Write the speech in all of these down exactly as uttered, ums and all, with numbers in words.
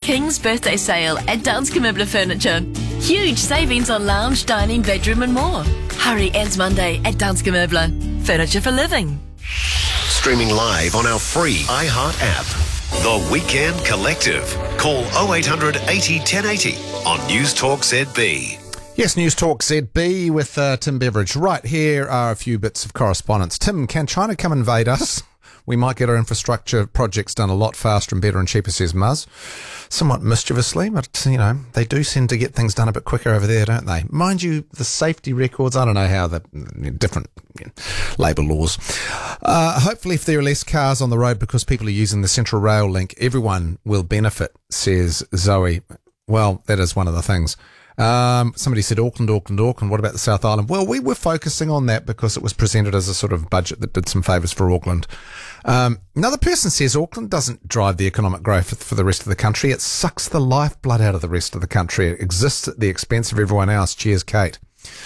King's birthday sale at Danske Möbler Furniture. Huge savings on lounge, dining, bedroom and more. Hurry, ends Monday at Danske Möbler. Furniture for living. Streaming live on our free iHeart app. The Weekend Collective. Call oh eight hundred eighty ten eighty on News Talk Z B. Yes, News Talk Z B with uh, Tim Beveridge. Right, here are a few bits of correspondence. Tim, can China come invade us? We might get our infrastructure projects done a lot faster and better and cheaper, says Muzz. Somewhat mischievously, but, you know, they do seem to get things done a bit quicker over there, don't they? Mind you, the safety records, I don't know how the different you know, labour laws. Uh, hopefully, if there are less cars on the road because people are using the Central Rail link, everyone will benefit, says Zoe. Well, that is one of the things. Um, somebody said Auckland, Auckland, Auckland. What about the South Island? Well, we were focusing on that because it was presented as a sort of budget that did some favours for Auckland. Um, another person says Auckland doesn't drive the economic growth for the rest of the country. It sucks the lifeblood out of the rest of the country. It exists at the expense of everyone else. Cheers, Kate.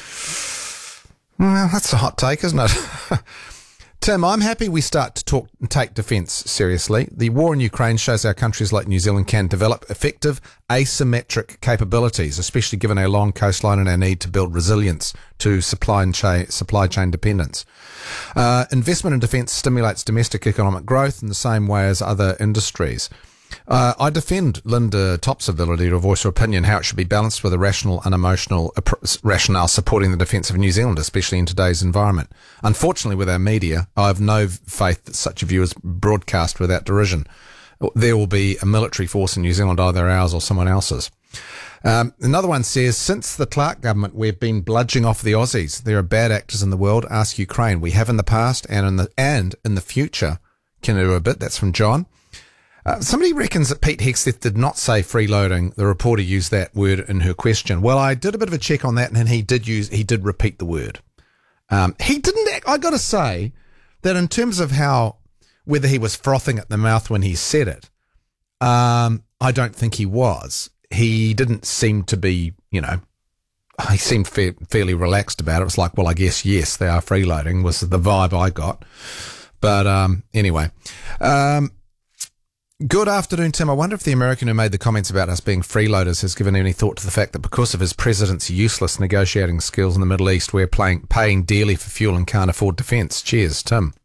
Well, that's a hot take, isn't it? Tim, I'm happy we start to talk and take defence seriously. The war in Ukraine shows how countries like New Zealand can develop effective asymmetric capabilities, especially given our long coastline and our need to build resilience to supply and chain, supply chain dependence. Uh, investment in defence stimulates domestic economic growth in the same way as other industries. Uh, I defend Linda Topp's ability to voice her opinion how it should be balanced with a rational and emotional rationale supporting the defence of New Zealand, especially in today's environment. Unfortunately, with our media, I have no faith that such a view is broadcast without derision. There will be a military force in New Zealand, either ours or someone else's. Um, another one says, since the Clark government, we've been bludging off the Aussies. There are bad actors in the world. Ask Ukraine. We have in the past and in the and in the future. Can do a bit. That's from John. Uh, somebody reckons that Pete Hegseth did not say freeloading. The reporter used that word in her question. Well, I did a bit of a check on that, and he did use, he did repeat the word. Um, he didn't, I got to say that in terms of how, whether he was frothing at the mouth when he said it, um, I don't think he was. He didn't seem to be, you know, he seemed fa- fairly relaxed about it. It was like, well, I guess, yes, they are freeloading was the vibe I got. But um, anyway, um, good afternoon, Tim. I wonder if the American who made the comments about us being freeloaders has given any thought to the fact that because of his president's useless negotiating skills in the Middle East, we're playing, paying dearly for fuel and can't afford defence. Cheers, Tim.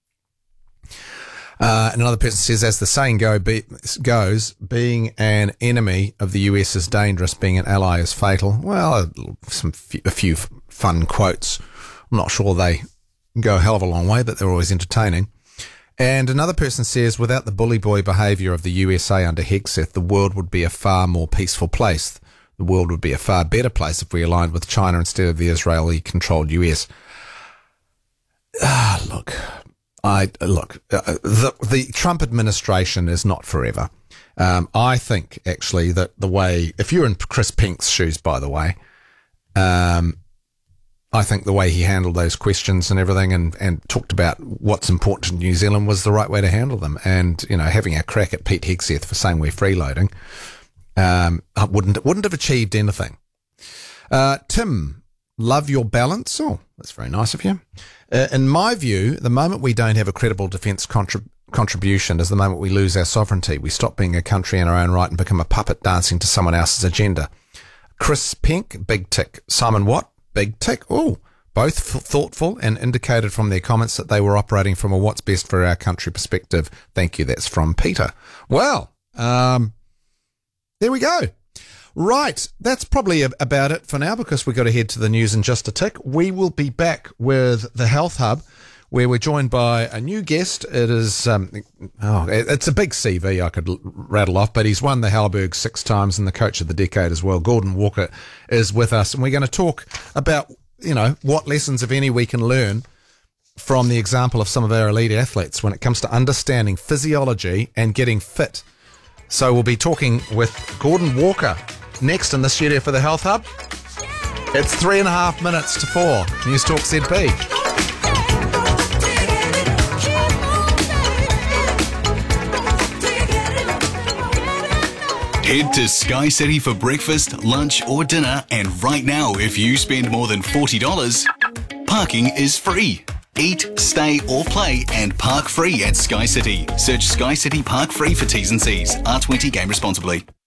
Uh, another person says, as the saying go, be, goes, being an enemy of the U S is dangerous, being an ally is fatal. Well, some a few fun quotes. I'm not sure they go a hell of a long way, but they're always entertaining. And another person says, without the bully boy behaviour of the U S A under Hegseth, the world would be a far more peaceful place. The world would be a far better place if we aligned with China instead of the Israeli-controlled U S. Ah, look, I look. Uh, the the Trump administration is not forever. Um, I think actually that the way, if you're in Chris Pink's shoes, by the way, um. I think the way he handled those questions and everything and, and talked about what's important in New Zealand was the right way to handle them. And, you know, having a crack at Pete Hegseth for saying we're freeloading, um, I wouldn't, wouldn't have achieved anything. Uh, Tim, love your balance. Oh, that's very nice of you. Uh, in my view, the moment we don't have a credible defence contrib- contribution is the moment we lose our sovereignty. We stop being a country in our own right and become a puppet dancing to someone else's agenda. Chris Pink, big tick. Simon Watt, big tick. Oh, both f- thoughtful and indicated from their comments that they were operating from a what's best for our country perspective. Thank you. That's from Peter. Well, um, there we go. Right. That's probably a- about it for now because we've got to head to the news in just a tick. We will be back with the Health Hub where we're joined by a new guest. It is, um, oh, it's a big C V I could l- rattle off, but he's won the Halberg six times and the coach of the decade as well. Gordon Walker is with us, and we're going to talk about, you know, what lessons, if any, we can learn from the example of some of our elite athletes when it comes to understanding physiology and getting fit. So we'll be talking with Gordon Walker next in the studio for the Health Hub. It's three and a half minutes to four. News Talk Z B. Head to Sky City for breakfast, lunch or dinner, and right now if you spend more than forty dollars, parking is free. Eat, stay or play and park free at Sky City. Search Sky City Park Free for T's and C's. R twenty game responsibly.